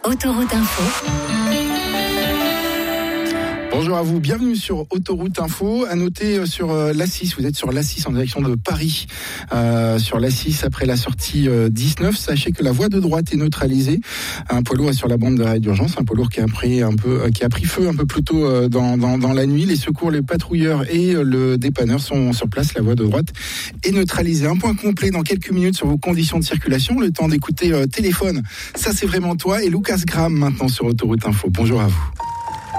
Autoroute Info. Bonjour à vous, bienvenue sur Autoroute Info. À noter sur l'A6, vous êtes sur l'A6 en direction de Paris. Sur l'A6, après la sortie 19, sachez que la voie de droite est neutralisée. Un poids lourd est sur la bande d'arrêt d'urgence, un poids lourd qui a pris feu un peu plus tôt dans la nuit. Les secours, les patrouilleurs et le dépanneur sont sur place. La voie de droite est neutralisée. Un point complet dans quelques minutes sur vos conditions de circulation. Le temps d'écouter Téléphone, ça c'est vraiment toi. Et Lucas Graham maintenant sur Autoroute Info. Bonjour à vous.